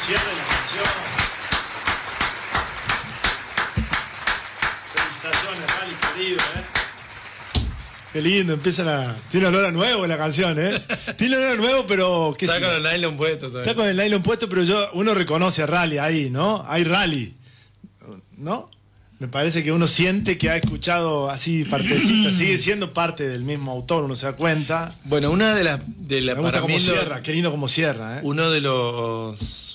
cierre de la canción. Felicitaciones, Rally, querido, Qué lindo, tiene olor a nuevo la canción, Tiene olor a nuevo, pero... Está con el nylon puesto todavía. Está con el nylon puesto, pero uno reconoce a Rally ahí, ¿no? Hay Rally, ¿no? Me parece que uno siente que ha escuchado así partecitas, sigue siendo parte del mismo autor, uno se da cuenta. Bueno, una de las me gusta cómo cierra, qué lindo cómo cierra, Uno de los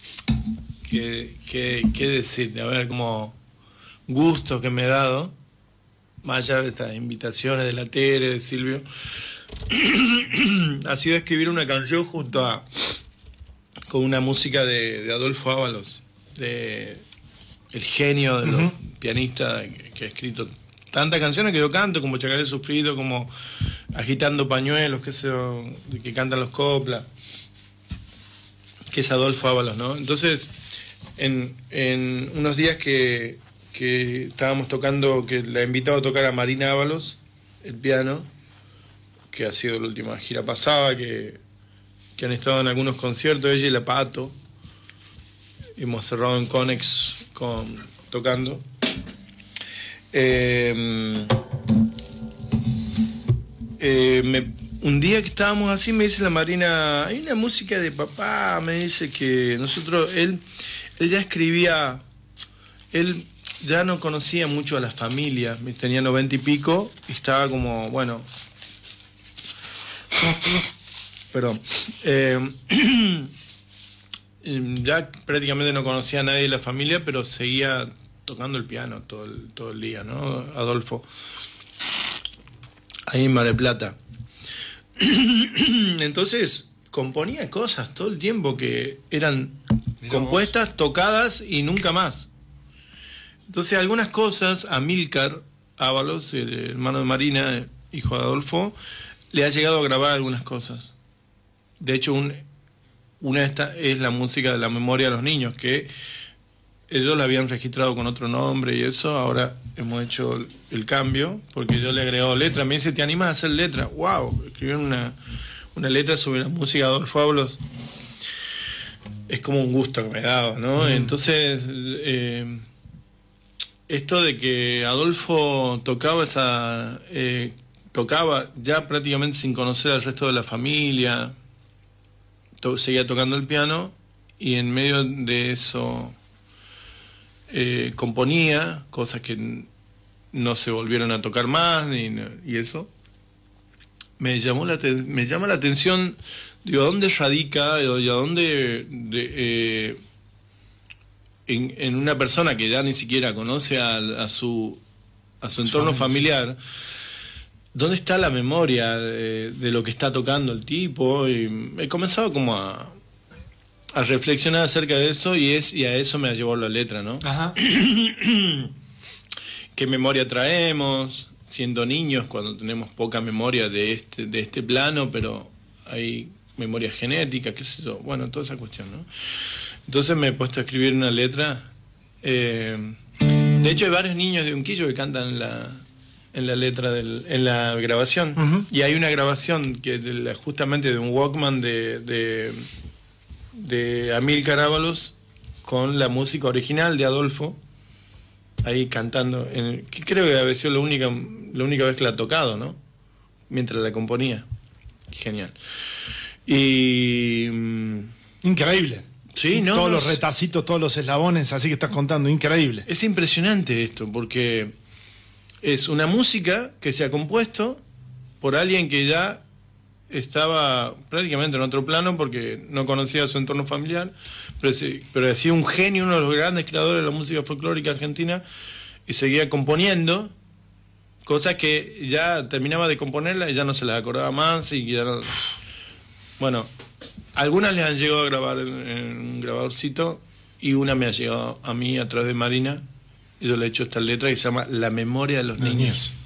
qué decir, a ver, como gustos que me he dado, más allá de estas invitaciones de la Tere, de Silvio, ha sido escribir una canción con una música de Adolfo Ábalos, el genio de los pianistas que ha escrito tantas canciones que yo canto, como Chacaré Sufrido, como Agitando Pañuelos, que cantan los coplas, que es Adolfo Ábalos, ¿no? Entonces, en unos días que estábamos tocando, que la he invitado a tocar a Marina Ábalos, el piano, que ha sido la última gira pasada, que han estado en algunos conciertos, ella y la Pato. Hemos cerrado en Conex tocando. Un día que estábamos así, me dice la Marina, hay una música de papá, me dice que él ya escribía, él ya no conocía mucho a las familias, tenía 90 y pico, y estaba como, bueno, perdón, ya prácticamente no conocía a nadie de la familia, pero seguía tocando el piano todo el día, ¿no? Adolfo, ahí en Mar del Plata. Entonces componía cosas todo el tiempo que eran compuestas, tocadas y nunca más. Entonces algunas cosas, Amílcar Ábalos, el hermano de Marina, hijo de Adolfo, le ha llegado a grabar algunas cosas. De hecho, una de estas es la música de La Memoria de los Niños, que ellos la habían registrado con otro nombre y eso. Ahora hemos hecho el cambio, porque yo le he agregado letra. Me dice, ¿te animas a hacer letra? ¡Wow! Escribir una letra sobre la música de Adolfo Ábalos es como un gusto que me daba, ¿no? Entonces, esto de que Adolfo tocaba ya prácticamente sin conocer al resto de la familia, seguía tocando el piano, y en medio de eso componía cosas que no se volvieron a tocar más y eso me llama la atención. Digo, ¿dónde radica y a dónde en una persona que ya ni siquiera conoce a su entorno familiar? ¿Dónde está la memoria de lo que está tocando el tipo? Y he comenzado como a reflexionar acerca de eso, y a eso me ha llevado la letra, ¿no? Ajá. ¿Qué memoria traemos siendo niños cuando tenemos poca memoria de este plano, pero hay memoria genética, qué sé yo? Bueno, toda esa cuestión, ¿no? Entonces me he puesto a escribir una letra. De hecho, hay varios niños de Unquillo que cantan en la letra en la grabación. Y hay una grabación justamente de un Walkman de Amílcar Ábalos con la música original de Adolfo, ahí cantando, que creo que había sido la única vez que la ha tocado, ¿no? Mientras la componía. Genial. Y increíble. Sí, ¿no? Todos los retacitos, todos los eslabones, así que estás contando, increíble. Es impresionante esto, porque es una música que se ha compuesto por alguien que ya estaba prácticamente en otro plano, porque no conocía su entorno familiar, pero ha sido un genio, uno de los grandes creadores de la música folclórica argentina, y seguía componiendo cosas que ya terminaba de componerla y ya no se las acordaba más, y ya no... Bueno, algunas les han llegado a grabar en un grabadorcito, y una me ha llegado a mí a través de Marina, y yo le he hecho esta letra que se llama La Memoria de los Niños.